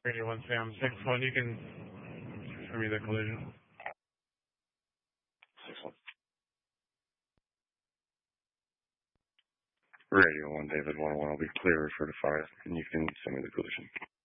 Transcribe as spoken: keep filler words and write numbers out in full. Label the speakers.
Speaker 1: Radio one Sam six one, you can show me the collision.
Speaker 2: six one. Radio one David one one, I'll be clear for the fire, and you can send me the collision.